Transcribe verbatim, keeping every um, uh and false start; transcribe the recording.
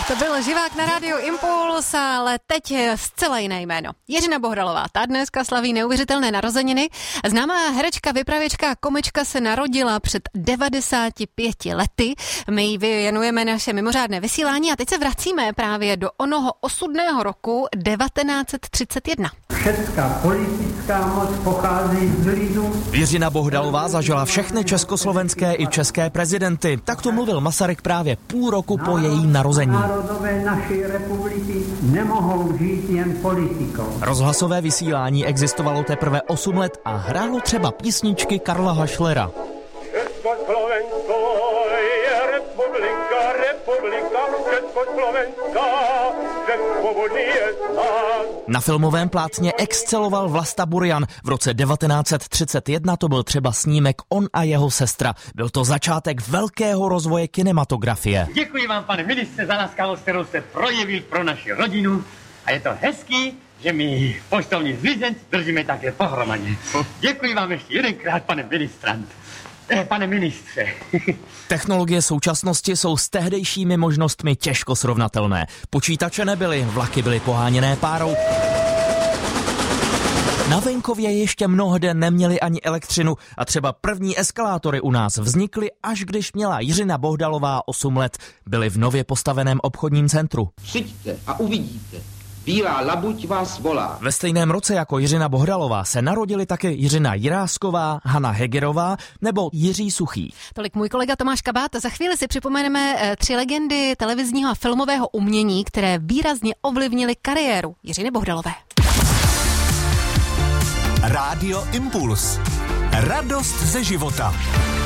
To byl Živák na rádiu Impuls, ale teď zcela jiné jméno. Jiřina Bohdalová, ta dneska slaví neuvěřitelné narozeniny. Známá herečka, vypravěčka, komička se narodila před devadesáti pěti lety. My jí věnujeme naše mimořádné vysílání a teď se vracíme právě do onoho osudného roku devatenáct set třicet jedna. Všecká politická moc pochází z lidu. Jiřina Bohdalová zažila všechny československé i české prezidenty. Tak to mluvil Masaryk právě půl roku po jejím narození. Národové naší republiky nemohou žít jen politikou. Rozhlasové vysílání existovalo teprve osm let a hrálo třeba písničky Karla Hašlera. Československo je republika, republika, Československá, že svobodný je stát. Na filmovém plátně exceloval Vlasta Burian. V roce devatenáct set třicet jedna to byl třeba snímek On a jeho sestra. Byl to začátek velkého rozvoje kinematografie. Děkuji vám, pane ministře, za laskavost, kterou jste projevil pro naši rodinu. A je to hezký, že my poštovní zvířenci držíme také pohromadě. Děkuji vám ještě jedenkrát, pane ministrant. Eh, pane ministře. Technologie současnosti jsou s tehdejšími možnostmi těžko srovnatelné. Počítače nebyly, vlaky byly poháněné párou. Na venkově ještě mnohde neměli ani elektřinu a třeba první eskalátory u nás vznikly, až když měla Jiřina Bohdalová osm let. Byly v nově postaveném obchodním centru. Přijďte a uvidíte. Bílá labuť vás volá. Ve stejném roce jako Jiřina Bohdalová se narodili také Jiřina Jirásková, Hana Hegerová nebo Jiří Suchý. Tolik můj kolega Tomáš Kabát. Za chvíli si připomeneme tři legendy televizního a filmového umění, které výrazně ovlivnily kariéru Jiřiny Bohdalové. Rádio Impuls. Radost ze života.